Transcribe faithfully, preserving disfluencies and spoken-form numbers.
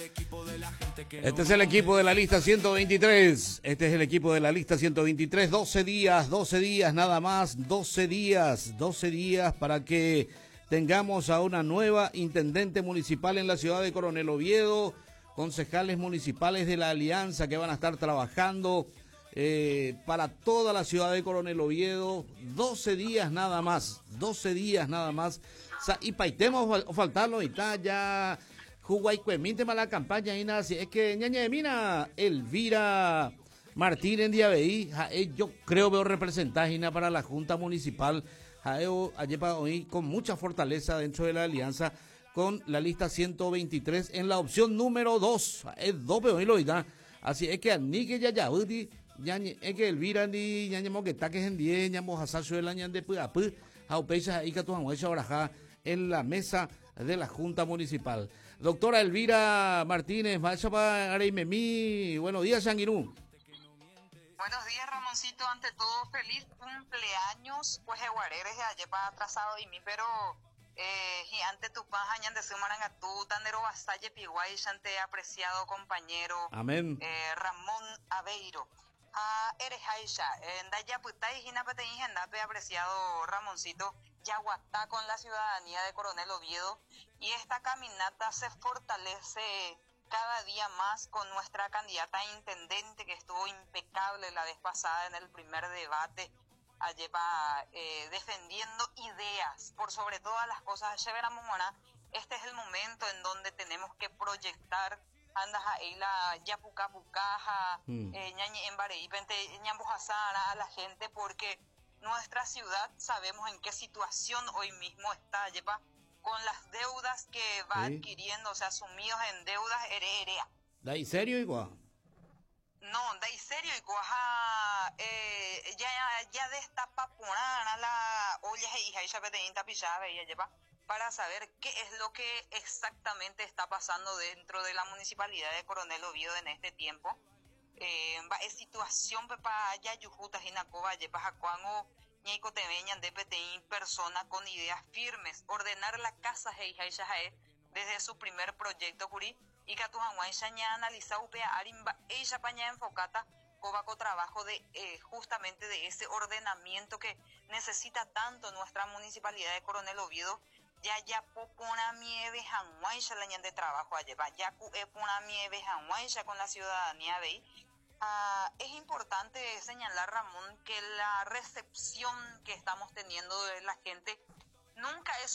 Este es el equipo de la lista ciento veintitrés. Este es el equipo de la lista ciento veintitrés. doce días, doce días nada más. doce días, doce días para que tengamos a una nueva intendente municipal en la ciudad de Coronel Oviedo. Concejales municipales de la Alianza que van a estar trabajando eh, para toda la ciudad de Coronel Oviedo. doce días nada más. doce días nada más. Y paitemos o faltarlo y está ya. Juguaycueminte mala campaña y nada así. Es que ñaña mina Elvira Martínez de Abeí, yo creo veo representaje para la Junta Municipal ayer hoy con mucha fortaleza dentro de la alianza con la lista ciento veintitrés en la opción número dos. Es doble hoy lo da. Así es que a ni que ya ya es que Elvira ni ñaña moquetaques en diez ñamo hasacho de la ñan de puapu aupecha y que tu amuecha oraja en la mesa de la Junta Municipal. Doctora Elvira Martínez, buenos días, Sanguinú. Buenos días, Ramoncito. Ante todo, feliz cumpleaños. Pues, Eguareres, ayer para atrasado y mí, pero eh, y ante tu paja, de su marangatú, tandero bastalle piguay, ante apreciado compañero. Amén. Eh, Ramón Aveiro. Ah, eres Aisha, en Daya Putay, Ginapete, Ingendape, apreciado Ramoncito. Yaguatá con la ciudadanía de Coronel Oviedo, y esta caminata se fortalece cada día más con nuestra candidata a intendente que estuvo impecable la vez pasada en el primer debate, allá eh, defendiendo ideas por sobre todas las cosas. Este es el momento en donde tenemos que proyectar andas ahí la yapucapucaja, mm. eh, ñañe en Bareí, pente ñambujasara a la gente, porque nuestra ciudad sabemos en qué situación hoy mismo está, lleva con las deudas que va sí. adquiriendo, o sea, sumidos en deudas hererea. ¿Da y serio igual? No, da y serio igual, eh, ya ya destapa a la olla y hija peteñita pichada y lleva para saber qué es lo que exactamente está pasando dentro de la municipalidad de Coronel Oviedo en este tiempo. Eh, va es situación para ya yujutas y nacoba yepa jacuango ñeco temeñan de peteín persona con ideas firmes, ordenar la casa heijaishae desde su primer proyecto curi y catujanguay ña analiza upea arimba ella paña enfocata cobaco trabajo de eh, justamente de ese ordenamiento que necesita tanto nuestra municipalidad de Coronel Oviedo. Ya ya popona mieve janguaisha la ñan de trabajo allá ya cu epona mieve janguaisha con la ciudadanía de ahí. Uh, es importante señalar, Ramón, que la recepción que estamos teniendo de la gente nunca es